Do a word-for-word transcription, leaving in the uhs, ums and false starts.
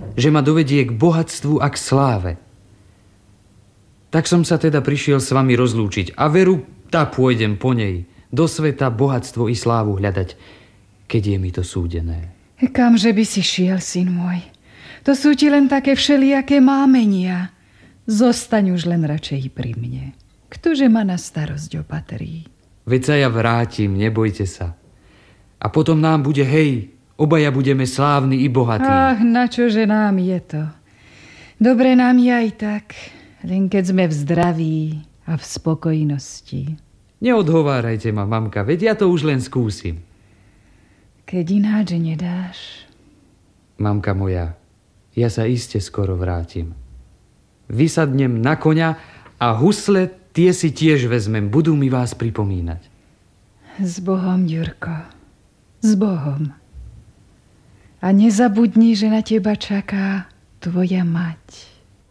že ma dovedie k bohatstvu a k sláve. Tak som sa teda prišiel s vami rozlúčiť a veru, tá pôjdem po nej, do sveta bohatstvo i slávu hľadať, keď je mi to súdené. Kamže by si šiel, syn môj? To sú ti len také všelijaké mámenia. Zostaň už len radšej pri mne. Ktože ma na starosť opatrí? Veď sa ja vrátim, nebojte sa. A potom nám bude hej, obaja budeme slávni i bohatí. Ach, načože nám je to? Dobre nám je aj tak, len keď sme v zdraví a v spokojnosti. Neodhovárajte ma, mamka, veď ja to už len skúsim. Keď ináč nedáš. Mamka moja, ja sa iste skoro vrátim. Vysadnem na koňa a husle tie si tiež vezmem, budú mi vás pripomínať. S Bohom, Ďurko, s Bohom. A nezabudni, že na teba čaká tvoja mať.